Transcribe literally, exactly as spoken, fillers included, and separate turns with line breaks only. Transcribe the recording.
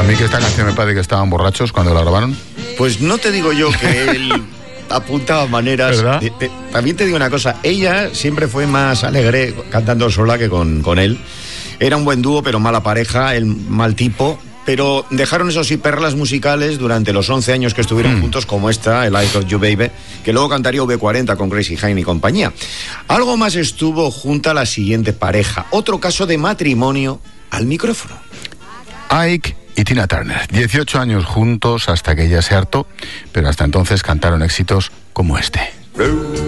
mí que esta canción me parece que estaban borrachos cuando la grabaron.
Pues no te digo yo que él apuntaba maneras. De, de, también te digo una cosa, ella siempre fue más alegre cantando sola que con, con él. Era un buen dúo, pero mala pareja, el mal tipo. Pero dejaron, eso sí, perlas musicales durante los once años que estuvieron mm. juntos, como esta, el Life of You Baby, que luego cantaría V cuarenta con Crazy Hine y compañía. Algo más estuvo junto a la siguiente pareja. Otro caso de matrimonio al micrófono.
Ike y Tina Turner, dieciocho años juntos hasta que ella se hartó, pero hasta entonces cantaron éxitos como este.